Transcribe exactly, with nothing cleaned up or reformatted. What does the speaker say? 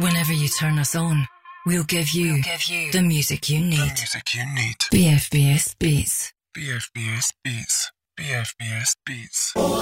Whenever you turn us on, we'll give you, we'll give you the music you need. The music you need. B F B S Beats. B F B S Beats. B F B S Beats.